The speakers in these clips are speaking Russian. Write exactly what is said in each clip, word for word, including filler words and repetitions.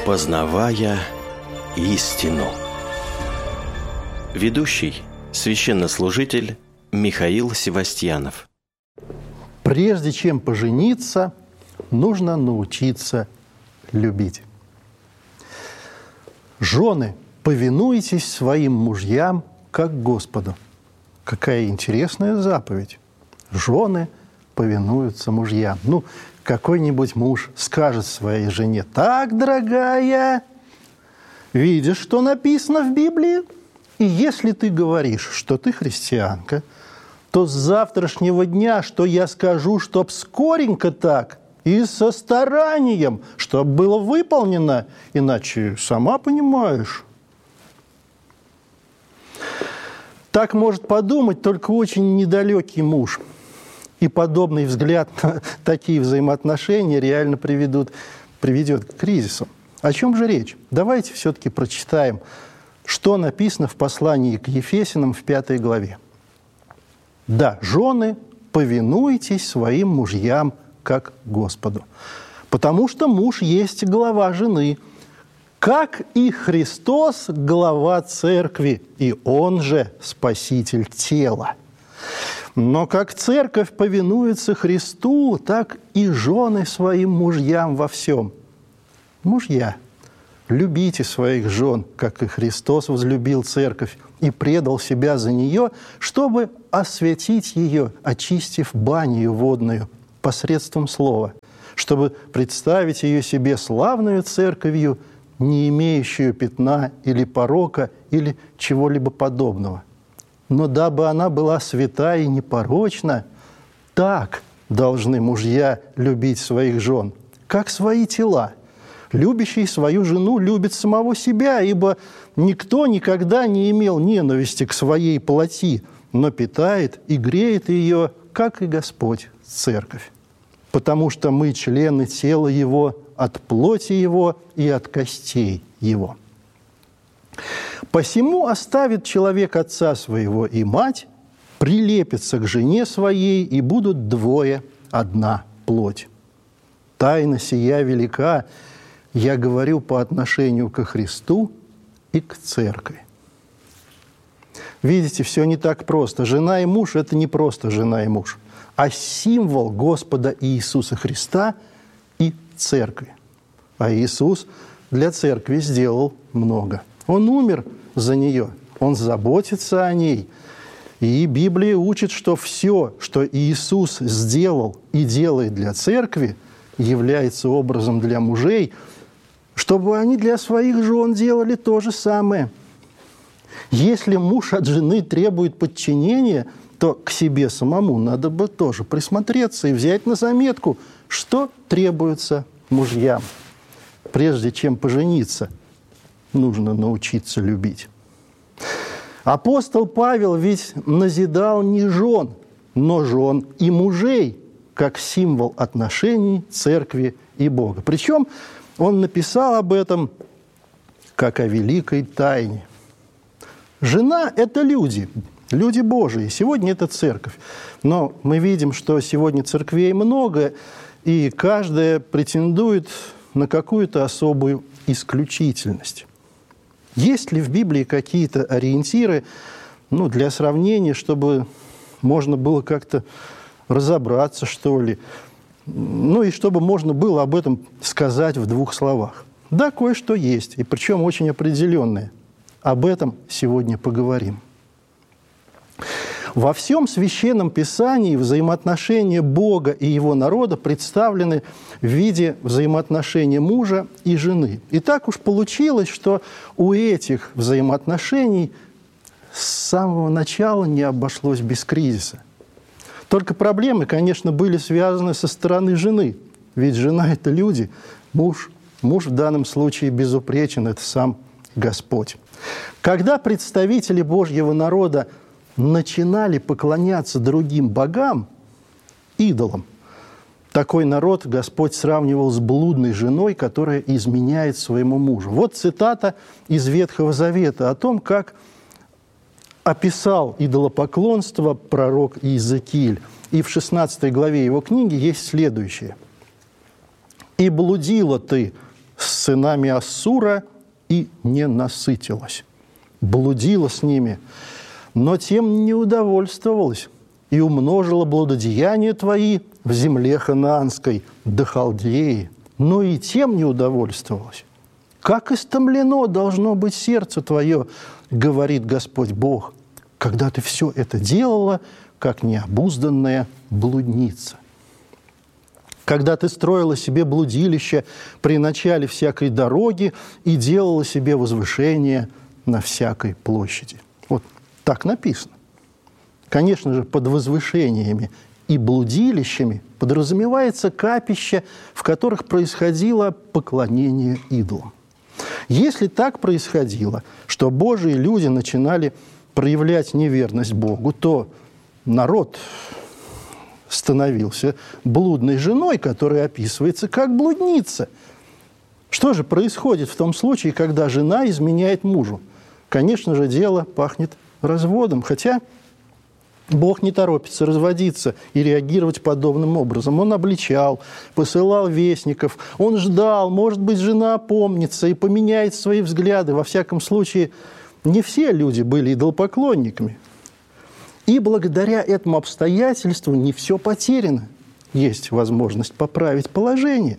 Познавая истину. Ведущий – священнослужитель Михаил Севастьянов. Прежде чем пожениться, нужно научиться любить. Жены, повинуйтесь своим мужьям, как Господу. Какая интересная заповедь. Жены повинуются мужьям. Ну, какой-нибудь муж скажет своей жене: «Так, дорогая, видишь, что написано в Библии? И если ты говоришь, что ты христианка, то с завтрашнего дня, что я скажу, чтоб скоренько так и со старанием, чтоб было выполнено, иначе сама понимаешь». Так может подумать только очень недалекий муж. И подобный взгляд на такие взаимоотношения реально приведут, приведет к кризису. О чем же речь? Давайте все-таки прочитаем, что написано в послании к Ефесянам в пятой главе. «Да, жены, повинуйтесь своим мужьям, как Господу, потому что муж есть глава жены, как и Христос глава церкви, и Он же спаситель тела. Но как церковь повинуется Христу, так и жены своим мужьям во всем. Мужья, любите своих жен, как и Христос возлюбил церковь и предал себя за нее, чтобы освятить ее, очистив банию водную посредством слова, чтобы представить ее себе славную церковью, не имеющую пятна или порока, или чего-либо подобного. Но дабы она была свята и непорочна, так должны мужья любить своих жен, как свои тела. Любящий свою жену любит самого себя, ибо никто никогда не имел ненависти к своей плоти, но питает и греет ее, как и Господь, церковь. Потому что мы члены тела Его, от плоти Его и от костей Его. Посему оставит человек отца своего и мать, прилепится к жене своей, и будут двое, одна плоть. Тайна сия велика, я говорю по отношению ко Христу и к церкви». Видите, все не так просто. Жена и муж – это не просто жена и муж, а символ Господа Иисуса Христа и церкви. А Иисус для церкви сделал много. Он умер за нее, Он заботится о ней. И Библия учит, что все, что Иисус сделал и делает для церкви, является образом для мужей, чтобы они для своих жен делали то же самое. Если муж от жены требует подчинения, то к себе самому надо бы тоже присмотреться и взять на заметку, что требуется мужьям. Прежде чем пожениться, нужно научиться любить. Апостол Павел ведь назидал не жен, но жен и мужей, как символ отношений церкви и Бога. Причем он написал об этом как о великой тайне. Жена – это люди, люди Божии. Сегодня это церковь. Но мы видим, что сегодня церквей много, и каждая претендует на какую-то особую исключительность. Есть ли в Библии какие-то ориентиры, ну, для сравнения, чтобы можно было как-то разобраться, что ли? Ну, и чтобы можно было об этом сказать в двух словах. Да, кое-что есть, и причем очень определенное. Об этом сегодня поговорим. Во всем Священном Писании взаимоотношения Бога и Его народа представлены в виде взаимоотношения мужа и жены. И так уж получилось, что у этих взаимоотношений с самого начала не обошлось без кризиса. Только проблемы, конечно, были связаны со стороны жены. Ведь жена – это люди, муж, муж в данном случае безупречен – это сам Господь. Когда представители Божьего народа начинали поклоняться другим богам, идолам, такой народ Господь сравнивал с блудной женой, которая изменяет своему мужу. Вот цитата из Ветхого Завета о том, как описал идолопоклонство пророк Иезекииль. И в шестнадцатой главе его книги есть следующее. «И блудила ты с сынами Ассура и не насытилась. Блудила с ними, но тем не удовольствовалась, и умножила блудодеяния твои в земле ханаанской, до Халдеи, но и тем не удовольствовалась. Как истомлено должно быть сердце твое, говорит Господь Бог, когда ты все это делала, как необузданная блудница. Когда ты строила себе блудилище при начале всякой дороги и делала себе возвышение на всякой площади. Вот так написано. Конечно же, под возвышениями и блудилищами подразумевается капище, в которых происходило поклонение идолам. Если так происходило, что Божьи люди начинали проявлять неверность Богу, то народ становился блудной женой, которая описывается как блудница. Что же происходит в том случае, когда жена изменяет мужу? Конечно же, дело пахнет разводом, хотя Бог не торопится разводиться и реагировать подобным образом. Он обличал, посылал вестников, он ждал, может быть, жена опомнится и поменяет свои взгляды. Во всяком случае, не все люди были идолопоклонниками. И благодаря этому обстоятельству не все потеряно. Есть возможность поправить положение.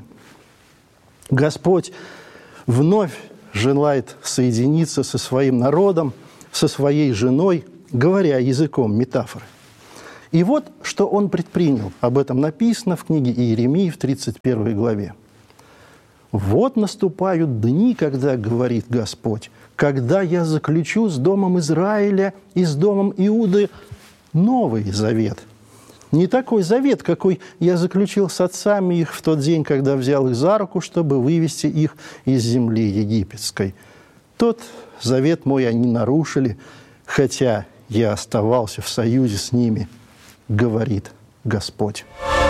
Господь вновь желает соединиться со своим народом, со своей женой, говоря языком метафоры. И вот, что он предпринял. Об этом написано в книге Иеремии в тридцать первой главе. «Вот наступают дни, когда, говорит Господь, когда я заключу с домом Израиля и с домом Иуды новый завет. Не такой завет, какой я заключил с отцами их в тот день, когда взял их за руку, чтобы вывести их из земли египетской. Тот завет мой они нарушили, хотя я оставался в союзе с ними, говорит Господь».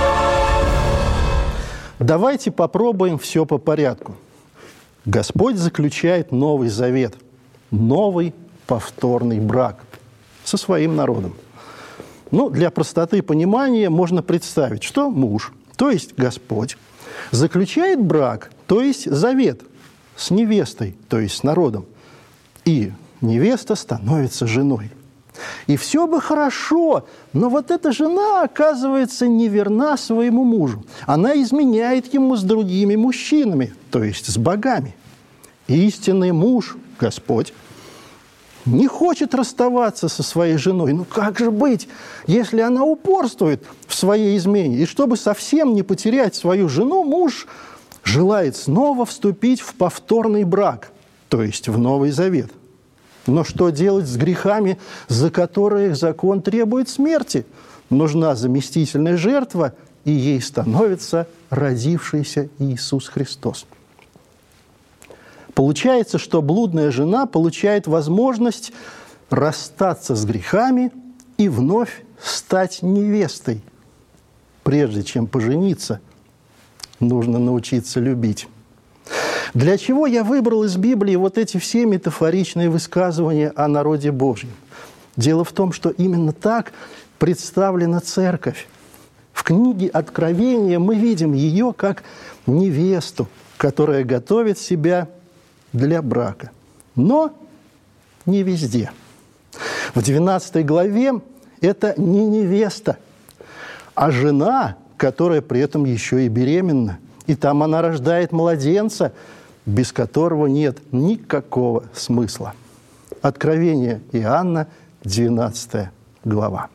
Давайте попробуем все по порядку. Господь заключает новый завет, новый повторный брак со своим народом. Ну, для простоты понимания можно представить, что муж, то есть Господь, заключает брак, то есть завет с невестой, то есть с народом, и невеста становится женой. И все бы хорошо, но вот эта жена, оказывается, неверна своему мужу. Она изменяет ему с другими мужчинами, то есть с богами. Истинный муж, Господь, не хочет расставаться со своей женой. Ну как же быть, если она упорствует в своей измене? И чтобы совсем не потерять свою жену, муж желает снова вступить в повторный брак, то есть в Новый Завет. Но что делать с грехами, за которые закон требует смерти? Нужна заместительная жертва, и ей становится родившийся Иисус Христос. Получается, что блудная жена получает возможность расстаться с грехами и вновь стать невестой. Прежде чем пожениться, нужно научиться любить. Для чего я выбрал из Библии вот эти все метафоричные высказывания о народе Божьем? Дело в том, что именно так представлена церковь. В книге Откровения мы видим ее как невесту, которая готовит себя для брака. Но не везде. В двенадцатой главе это не невеста, а жена, которая при этом еще и беременна. И там она рождает младенца, без которого нет никакого смысла. Откровение Иоанна, двенадцатая глава.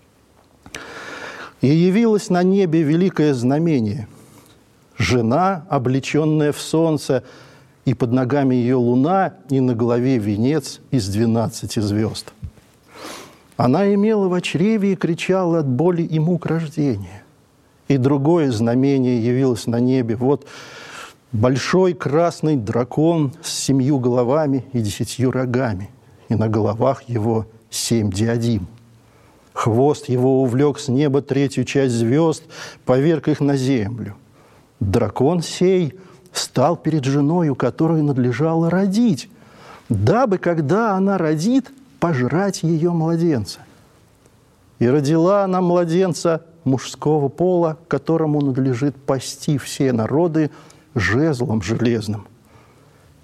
«И явилось на небе великое знамение. Жена, облеченная в солнце, и под ногами ее луна, и на голове венец из двенадцати звезд. Она имела в чреве и кричала от боли и мук рождения. И другое знамение явилось на небе. Вот большой красный дракон с семью головами и десятью рогами, и на головах его семь диадим. Хвост его увлек с неба третью часть звезд, поверг их на землю. Дракон сей стал перед женою, которой надлежало родить, дабы, когда она родит, пожрать ее младенца. И родила она младенца мужского пола, которому надлежит пасти все народы жезлом железным.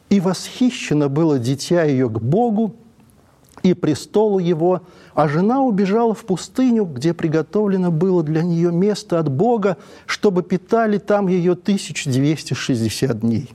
и восхищено было дитя ее к Богу и престолу его, а жена убежала в пустыню, где приготовлено было для нее место от Бога, чтобы питали там ее тысячу двести шестьдесят дней.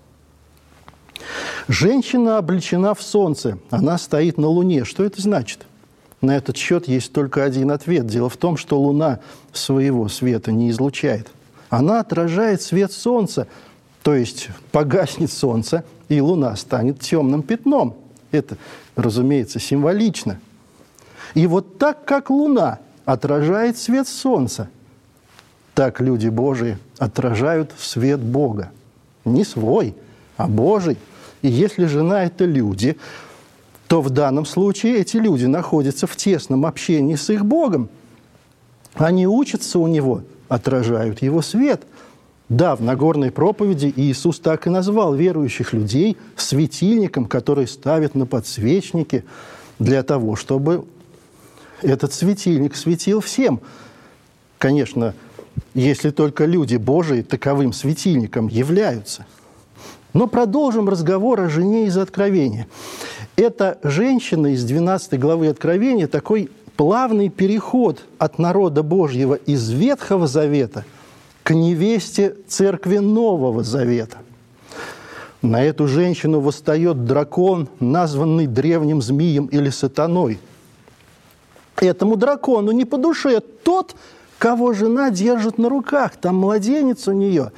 Женщина облечена в солнце, она стоит на луне. Что это значит? На этот счет есть только один ответ. Дело в том, что луна своего света не излучает. Она отражает свет солнца, то есть погаснет солнце, и луна станет темным пятном. Это, разумеется, символично. И вот так, как луна отражает свет солнца, так люди Божии отражают свет Бога. Не свой, а Божий. И если жена – это люди, то в данном случае эти люди находятся в тесном общении с их Богом. Они учатся у Него, отражают Его свет. Да, в Нагорной проповеди Иисус так и назвал верующих людей светильником, который ставят на подсвечники для того, чтобы этот светильник светил всем. Конечно, если только люди Божии таковым светильником являются. Но продолжим разговор о жене из Откровения. Эта женщина из двенадцатой главы Откровения такой плавный переход от народа Божьего из Ветхого Завета к невесте Церкви Нового Завета. На эту женщину восстает дракон, названный древним змеем или сатаной. Этому дракону не по душе тот, кого жена держит на руках, там младенец у нее.